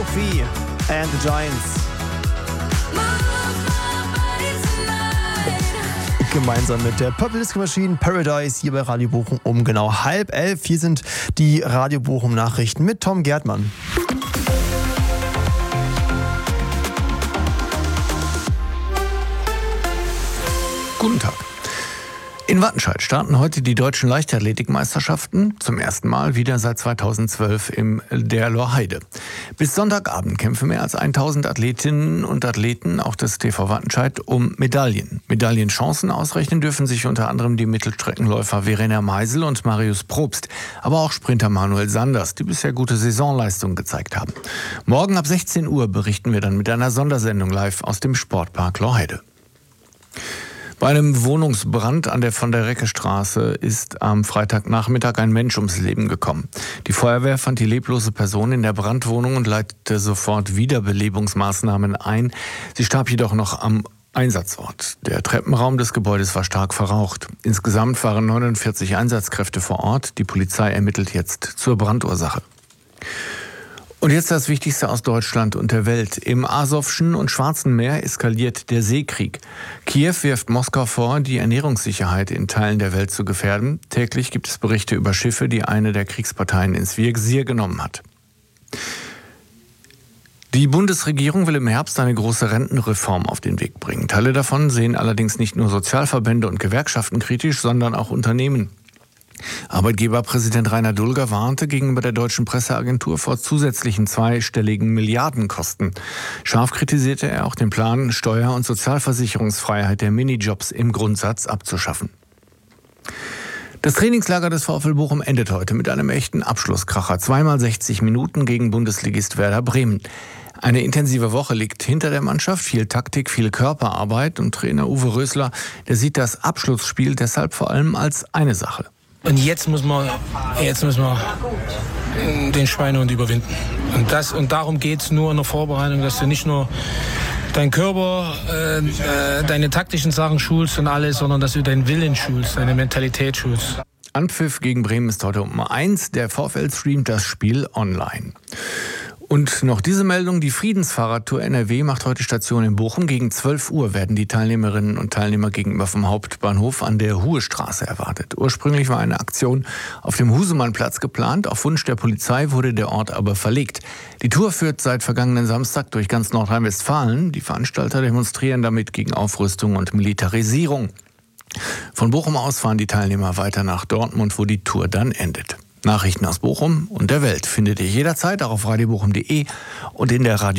McPhee and the Giants. Gemeinsam mit der Purple Disco Machine Paradise hier bei Radio Bochum um genau 10:30. Hier sind die Radio Bochum Nachrichten mit Tom Gerdmann. Guten Tag. In Wattenscheid starten heute die deutschen Leichtathletikmeisterschaften zum ersten Mal wieder seit 2012 in der Lorheide. Bis Sonntagabend kämpfen mehr als 1000 Athletinnen und Athleten, auch des TV Wattenscheid, um Medaillen. Medaillenchancen ausrechnen dürfen sich unter anderem die Mittelstreckenläufer Verena Meisel und Marius Probst, aber auch Sprinter Manuel Sanders, die bisher gute Saisonleistungen gezeigt haben. Morgen ab 16 Uhr berichten wir dann mit einer Sondersendung live aus dem Sportpark Lorheide. Bei einem Wohnungsbrand an der von der Recke-Straße ist am Freitagnachmittag ein Mensch ums Leben gekommen. Die Feuerwehr fand die leblose Person in der Brandwohnung und leitete sofort Wiederbelebungsmaßnahmen ein. Sie starb jedoch noch am Einsatzort. Der Treppenraum des Gebäudes war stark verraucht. Insgesamt waren 49 Einsatzkräfte vor Ort. Die Polizei ermittelt jetzt zur Brandursache. Und jetzt das Wichtigste aus Deutschland und der Welt. Im Asowschen und Schwarzen Meer eskaliert der Seekrieg. Kiew wirft Moskau vor, die Ernährungssicherheit in Teilen der Welt zu gefährden. Täglich gibt es Berichte über Schiffe, die eine der Kriegsparteien ins Visier genommen hat. Die Bundesregierung will im Herbst eine große Rentenreform auf den Weg bringen. Teile davon sehen allerdings nicht nur Sozialverbände und Gewerkschaften kritisch, sondern auch Unternehmen. Arbeitgeberpräsident Rainer Dulger warnte gegenüber der deutschen Presseagentur vor zusätzlichen zweistelligen Milliardenkosten. Scharf kritisierte er auch den Plan, Steuer- und Sozialversicherungsfreiheit der Minijobs im Grundsatz abzuschaffen. Das Trainingslager des VfL Bochum endet heute mit einem echten Abschlusskracher. 2x60 Minuten gegen Bundesligist Werder Bremen. Eine intensive Woche liegt hinter der Mannschaft, viel Taktik, viel Körperarbeit und Trainer Uwe Rösler, der sieht das Abschlussspiel deshalb vor allem als eine Sache. Und jetzt müssen wir den Schweinehund überwinden. Und darum geht es nur in der Vorbereitung, dass du nicht nur deinen Körper, deine taktischen Sachen schulst und alles, sondern dass du deinen Willen schulst, deine Mentalität schulst. Anpfiff gegen Bremen ist heute um 1. Der VfL streamt das Spiel online. Und noch diese Meldung, die Friedensfahrradtour NRW macht heute Station in Bochum. Gegen 12 Uhr werden die Teilnehmerinnen und Teilnehmer gegenüber vom Hauptbahnhof an der Huhestraße erwartet. Ursprünglich war eine Aktion auf dem Husemannplatz geplant. Auf Wunsch der Polizei wurde der Ort aber verlegt. Die Tour führt seit vergangenen Samstag durch ganz Nordrhein-Westfalen. Die Veranstalter demonstrieren damit gegen Aufrüstung und Militarisierung. Von Bochum aus fahren die Teilnehmer weiter nach Dortmund, wo die Tour dann endet. Nachrichten aus Bochum und der Welt findet ihr jederzeit auch auf radiobochum.de und in der Radio